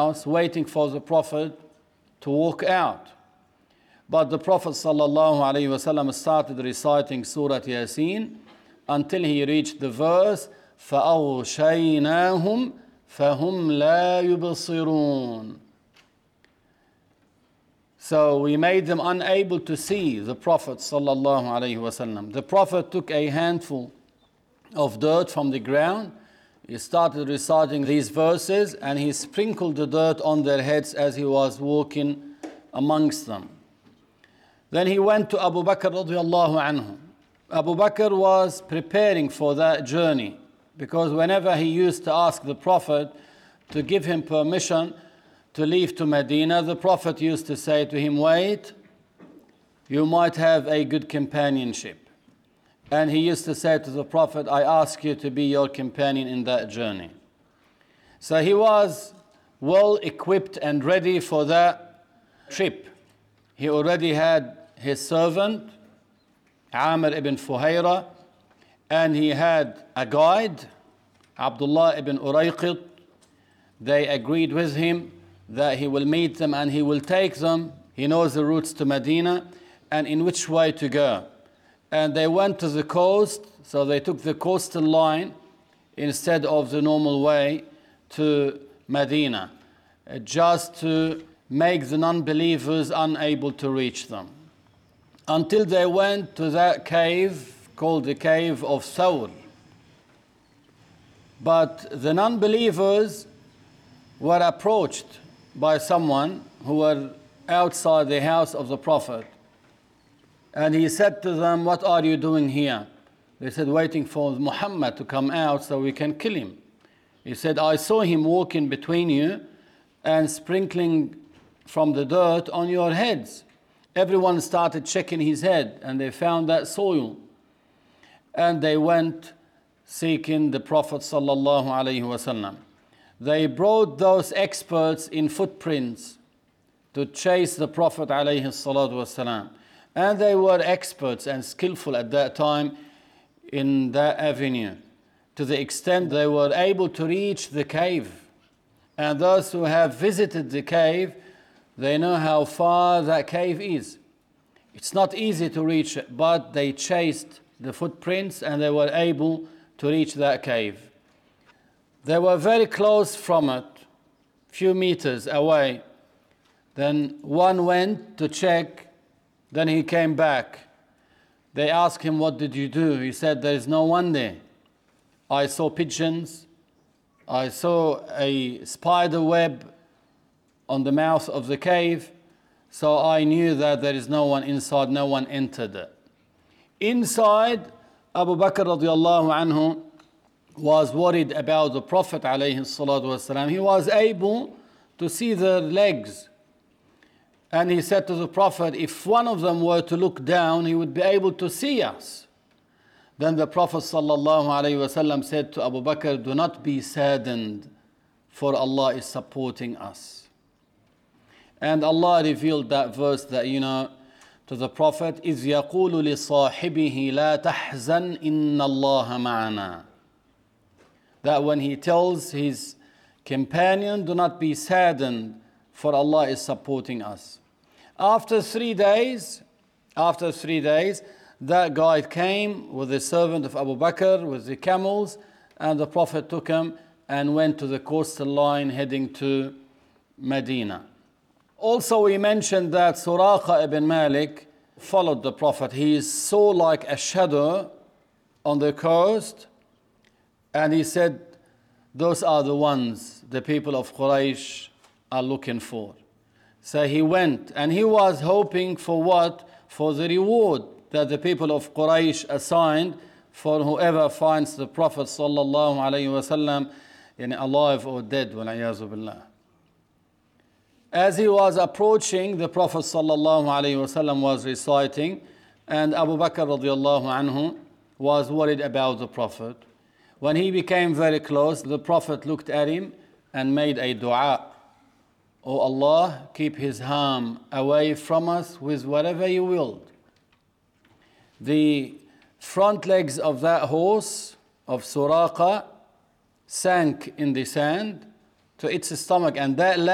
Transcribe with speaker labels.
Speaker 1: house waiting for the Prophet to walk out. But the Prophet ﷺ started reciting Surah Yasin until he reached the verse فَأَغْشَيْنَاهُمْ فَهُمْ لَا يُبْصِرُونَ. So we made them unable to see the Prophet ﷺ. The Prophet took a handful of dirt from the ground. He started reciting these verses and he sprinkled the dirt on their heads as he was walking amongst them. Then he went to Abu Bakr radiallahu anhu. Abu Bakr was preparing for that journey because whenever he used to ask the Prophet to give him permission to leave to Medina, the Prophet used to say to him, wait, you might have a good companionship. And he used to say to the Prophet, I ask you to be your companion in that journey. So he was well equipped and ready for that trip. He already had his servant, Amr ibn Fuhayra, and he had a guide, Abdullah ibn Urayqit. They agreed with him that he will meet them and he will take them. He knows the routes to Medina and in which way to go. And they went to the coast, so they took the coastal line instead of the normal way to Medina, just to make the non-believers unable to reach them. Until they went to that cave called the Cave of Thawr. But the non-believers were approached by someone who were outside the house of the Prophet. And he said to them, what are you doing here? They said, waiting for Muhammad to come out so we can kill him. He said, I saw him walking between you and sprinkling from the dirt on your heads. Everyone started checking his head and they found that soil. And they went seeking the Prophet sallallahu alaihi wasallam. They brought those experts in footprints to chase the Prophet alayhi salatu wasalam. And they were experts and skillful at that time in that avenue, to the extent they were able to reach the cave. And those who have visited the cave, they know how far that cave is. It's not easy to reach it, but they chased the footprints and they were able to reach that cave. They were very close from it, few meters away. Then one went to check, then he came back. They asked him, what did you do? He said, there is no one there. I saw pigeons. I saw a spider web on the mouth of the cave. So I knew that there is no one inside, no one entered it. Inside, Abu Bakr radiallahu anhu was worried about the Prophet alayhi salatu wasalam. He was able to see their legs. And he said to the Prophet, if one of them were to look down, he would be able to see us. Then the Prophet sallallahu alayhi wasallam said to Abu Bakr, do not be saddened, for Allah is supporting us. And Allah revealed that verse that you know to the Prophet, إِذْ يَقُولُ لِصَاحِبِهِ لَا تَحْزَنْ إِنَّ اللَّهَ مَعَنَا. That when he tells his companion, do not be saddened, for Allah is supporting us. After 3 days, that guide came with the servant of Abu Bakr, with the camels, and the Prophet took him and went to the coastal line heading to Medina. Also, we mentioned that Suraqa ibn Malik followed the Prophet. He saw like a shadow on the coast, and he said, those are the ones the people of Quraysh are looking for. So he went, and he was hoping for what? For the reward that the people of Quraysh assigned for whoever finds the Prophet sallallahu alaihi wasallam alive or dead. Wal-iyazu billah. As he was approaching, the Prophet sallallahu alaihi wasallam was reciting, and Abu Bakr radiallahu anhu was worried about the Prophet. When he became very close, the Prophet looked at him and made a dua. Oh Allah, keep his harm away from us with whatever you willed. The front legs of that horse, of Suraqa, sank in the sand to its stomach, and that